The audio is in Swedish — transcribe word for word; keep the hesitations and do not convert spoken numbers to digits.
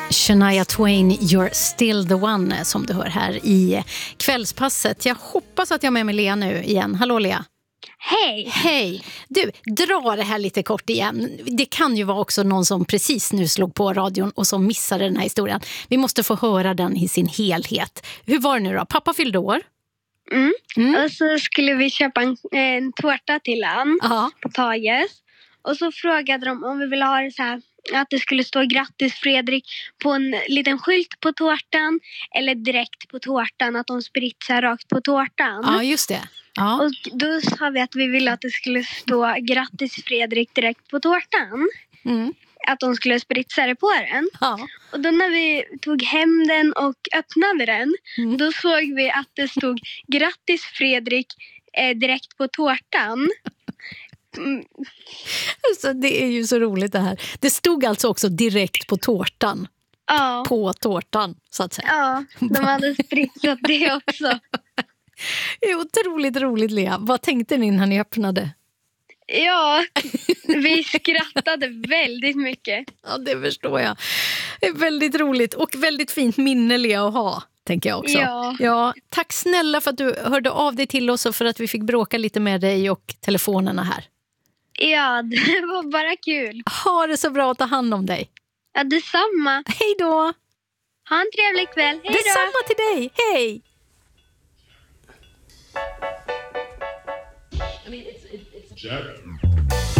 Shania Twain, You're still the one, som du hör här i kvällspasset. Jag hoppas att jag är med mig Lea nu igen. Hallå Lea. Hej! Hej! Du, dra det här lite kort igen. Det kan ju vara också någon som precis nu slog på radion och som missade den här historien. Vi måste få höra den i sin helhet. Hur var det nu då? Pappa fyllde år. Mm. Mm. Och så skulle vi köpa en, en tårta till han Aha. på Tages. Och så frågade de om vi ville ha det så här, att det skulle stå grattis Fredrik på en liten skylt på tårtan eller direkt på tårtan, att de spritsar rakt på tårtan. Ja, just det. Ja. Och då sa vi att vi ville att det skulle stå grattis Fredrik direkt på tårtan. Mm. Att de skulle spritsa det på den. Ja. Och då när vi tog hem den och öppnade den, Mm. då såg vi att det stod grattis Fredrik eh, direkt på tårtan. Mm. Alltså, det är ju så roligt det här. Det stod alltså också direkt på tårtan. Ja. På tårtan, så att säga. Ja, de hade spritsat det också. Det är otroligt roligt, Lea. Vad tänkte ni när ni öppnade? Ja, vi skrattade väldigt mycket. Ja, det förstår jag. Det är väldigt roligt och väldigt fint minne, Lea, att ha, tänker jag också. Ja. Ja, tack snälla för att du hörde av dig till oss och för att vi fick bråka lite med dig och telefonerna här. Ja, det var bara kul. Ha det så bra att ta hand om dig. Ja, detsamma. Hej då! Ha en trevlig kväll. Hej då! Detsamma till dig. Hej! I mean, it's, it's, it's...